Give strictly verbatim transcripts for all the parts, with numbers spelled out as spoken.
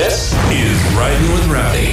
This is Riding with Rowdy.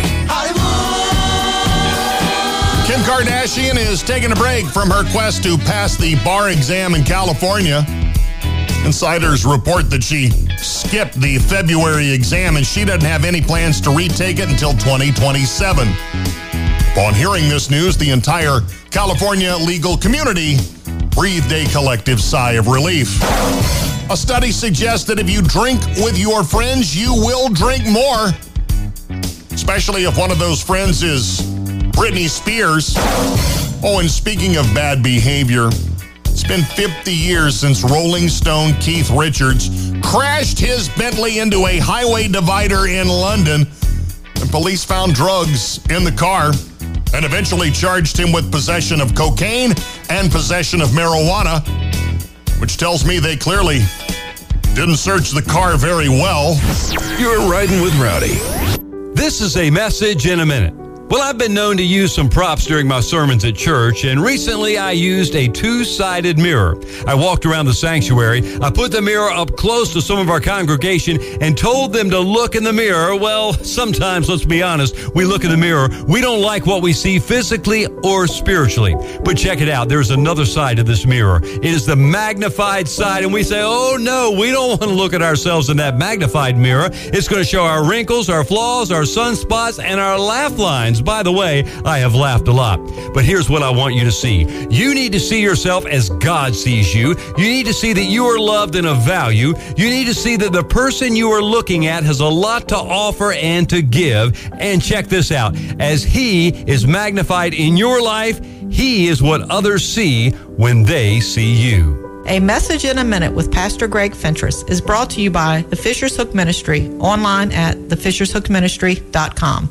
Kim Kardashian is taking a break from her quest to pass the bar exam in California. Insiders report that she skipped the February exam and she doesn't have any plans to retake it until twenty twenty-seven. Upon hearing this news, the entire California legal community breathed a collective sigh of relief. A study suggests that if you drink with your friends, you will drink more, especially if one of those friends is Britney Spears. Oh, and speaking of bad behavior, it's been fifty years since Rolling Stone Keith Richards crashed his Bentley into a highway divider in London, and police found drugs in the car and eventually charged him with possession of cocaine and possession of marijuana, which tells me they clearly didn't search the car very well. You're Riding with Rowdy. This is a message in a minute. Well, I've been known to use some props during my sermons at church, and recently I used a two-sided mirror. I walked around the sanctuary, I put the mirror up close to some of our congregation and told them to look in the mirror. Well, sometimes, let's be honest, we look in the mirror, we don't like what we see physically or spiritually. But check it out, there's another side to this mirror. It is the magnified side, and we say, oh no, we don't want to look at ourselves in that magnified mirror. It's going to show our wrinkles, our flaws, our sunspots, and our laugh lines. By the way, I have laughed a lot. But here's what I want you to see. You need to see yourself as God sees you. You need to see that you are loved and of value. You need to see that the person you are looking at has a lot to offer and to give. And check this out. As He is magnified in your life, He is what others see when they see you. A Message in a Minute with Pastor Greg Fentress is brought to you by the Fisher's Hook Ministry, online at the fishers hook ministry dot com.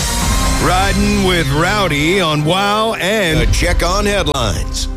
Riding with Rowdy on WOW and a check on headlines.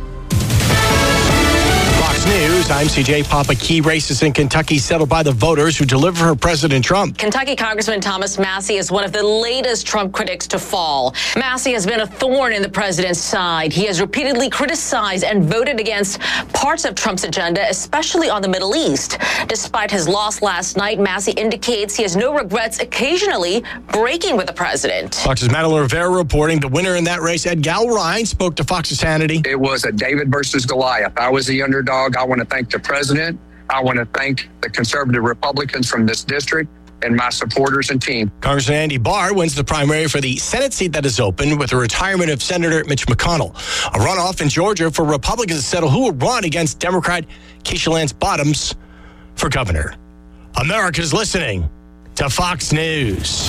Fox News, I'm C J Papa. Key races in Kentucky settled by the voters who deliver for President Trump. Kentucky Congressman Thomas Massie is one of the latest Trump critics to fall. Massie has been a thorn in the president's side. He has repeatedly criticized and voted against parts of Trump's agenda, especially on the Middle East. Despite his loss last night, Massie indicates he has no regrets occasionally breaking with the president. Fox's Madeline Rivera reporting the winner in that race, Ed Galrine, spoke to Fox's Hannity. It was a David versus Goliath. I was the underdog. I want to thank the president. I want to thank the conservative Republicans from this district and my supporters and team. Congressman Andy Barr wins the primary for the Senate seat that is open with the retirement of Senator Mitch McConnell. A runoff in Georgia for Republicans to settle who will run against Democrat Keisha Lance Bottoms for governor. America's listening to Fox News.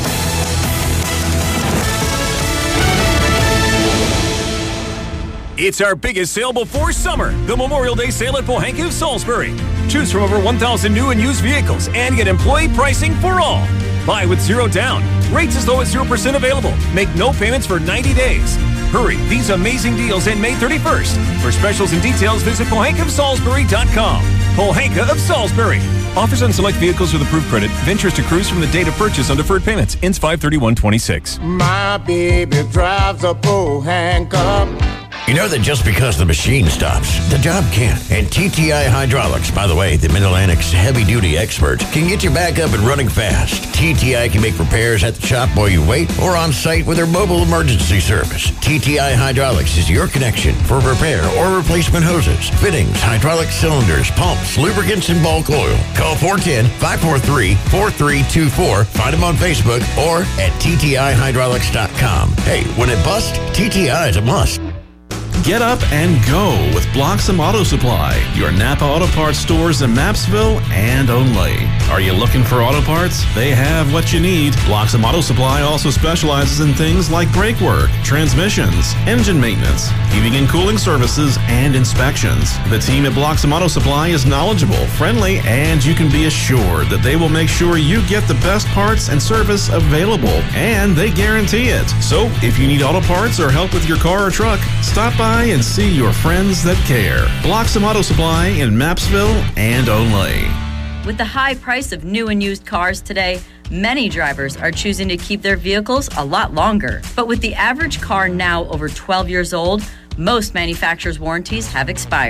It's our biggest sale before summer, the Memorial Day sale at Pohanka of Salisbury. Choose from over one thousand new and used vehicles and get employee pricing for all. Buy with zero down, rates as low as zero percent available. Make no payments for ninety days. Hurry, these amazing deals end May thirty-first. For specials and details, visit pohanka of salisbury dot com. Pohanka of Salisbury. Offers on select vehicles with approved credit. Ventures to cruise from the date of purchase on deferred payments. Ends five thirty-one twenty-six. My baby drives a Pohanka. You know that just because the machine stops, the job can't. And T T I Hydraulics, by the way, the Mid-Atlantic's heavy-duty experts, can get you back up and running fast. T T I can make repairs at the shop while you wait or on site with their mobile emergency service. T T I Hydraulics is your connection for repair or replacement hoses, fittings, hydraulic cylinders, pumps, lubricants, and bulk oil. Call four one zero, five four three, four three two four. Find them on Facebook or at T T I hydraulics dot com. Hey, when it busts, T T I is a must. Get up and go with Bloxham Auto Supply, your Napa Auto Parts stores in Mapsville and Only. Are you looking for auto parts? They have what you need. Bloxham Auto Supply also specializes in things like brake work, transmissions, engine maintenance, heating and cooling services, and inspections. The team at Bloxham Auto Supply is knowledgeable, friendly, and you can be assured that they will make sure you get the best parts and service available, and they guarantee it. So, if you need auto parts or help with your car or truck, stop by and see your friends that care. Bloxham Auto Supply in Mapsville and Only. With the high price of new and used cars today, many drivers are choosing to keep their vehicles a lot longer. But with the average car now over twelve years old, most manufacturers' warranties have expired.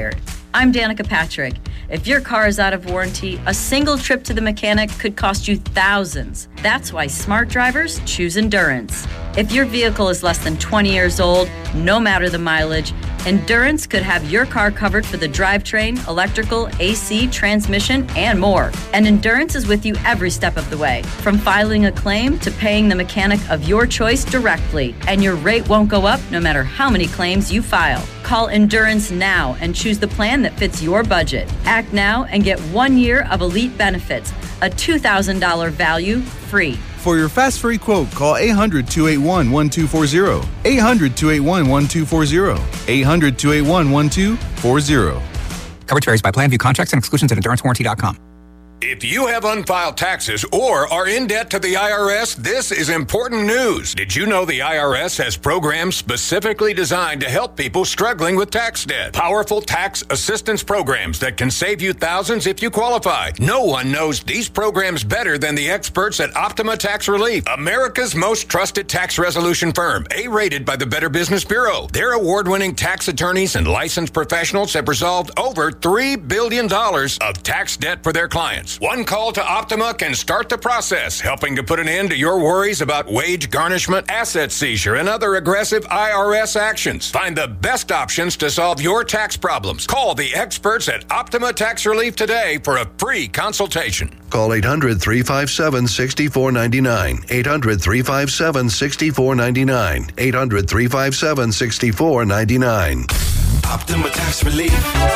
I'm Danica Patrick. If your car is out of warranty, a single trip to the mechanic could cost you thousands. That's why smart drivers choose Endurance. If your vehicle is less than twenty years old, no matter the mileage, Endurance could have your car covered for the drivetrain, electrical, A C, transmission, and more. And Endurance is with you every step of the way, from filing a claim to paying the mechanic of your choice directly. And your rate won't go up no matter how many claims you file. Call Endurance now and choose the plan that fits your budget. Act now and get one year of elite benefits, a two thousand dollars value free. For your fast free quote, call eight hundred, two eight one, one two four zero. eight hundred, two eight one, one two four zero. eight hundred, two eight one, one two four zero. Coverage varies by plan. View contracts and exclusions at endurance warranty dot com. If you have unfiled taxes or are in debt to the I R S, this is important news. Did you know the I R S has programs specifically designed to help people struggling with tax debt? Powerful tax assistance programs that can save you thousands if you qualify. No one knows these programs better than the experts at Optima Tax Relief, America's most trusted tax resolution firm, A-rated by the Better Business Bureau. Their award-winning tax attorneys and licensed professionals have resolved over three billion dollars of tax debt for their clients. One call to Optima can start the process, helping to put an end to your worries about wage garnishment, asset seizure, and other aggressive I R S actions. Find the best options to solve your tax problems. Call the experts at Optima Tax Relief today for a free consultation. Call eight hundred, three five seven, six four nine nine. eight hundred, three five seven, six four nine nine. eight hundred, three five seven, six four nine nine. Optima Tax Relief.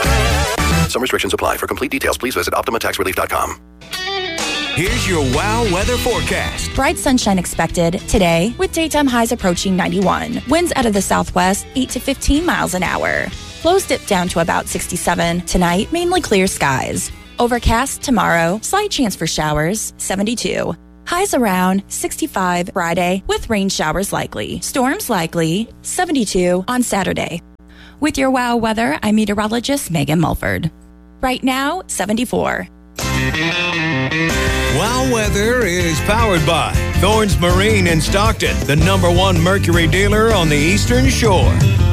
Some restrictions apply. For complete details, please visit optima tax relief dot com. Here's your WOW weather forecast. Bright sunshine expected today with daytime highs approaching ninety-one. Winds out of the southwest, eight to fifteen miles an hour. Lows dip down to about sixty-seven. Tonight, mainly clear skies. Overcast tomorrow, slight chance for showers, seventy-two. Highs around sixty-five Friday with rain showers likely. Storms likely, seventy-two on Saturday. With your WOW weather, I'm meteorologist Megan Mulford. Right now, seventy-four. WOW weather is powered by Thorns Marine in Stockton, the number one Mercury dealer on the Eastern Shore.